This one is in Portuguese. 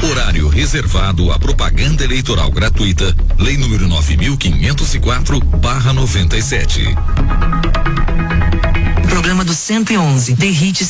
Horário reservado à propaganda eleitoral gratuita. Lei número 9.504/97. Programa do 111, The Hits